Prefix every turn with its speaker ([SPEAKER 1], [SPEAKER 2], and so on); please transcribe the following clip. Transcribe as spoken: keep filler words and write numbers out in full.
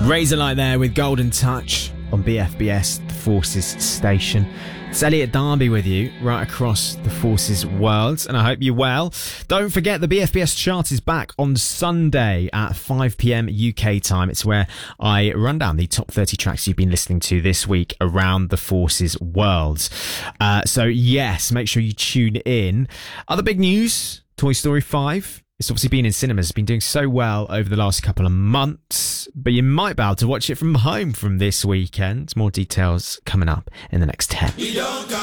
[SPEAKER 1] Razorlight there with Golden Touch on B F B S, the Forces station. It's Elliot Darby with you right across the Forces world, and I hope you're well. Don't forget the B F B S chart is back on Sunday at five p.m. U K time. It's where I run down the top thirty tracks you've been listening to this week around the Forces world. Uh, so yes, make sure you tune in. Other big news, Toy Story five. It's obviously been in cinemas, it's been doing so well over the last couple of months, but you might be able to watch it from home from this weekend. More details coming up in the next ten.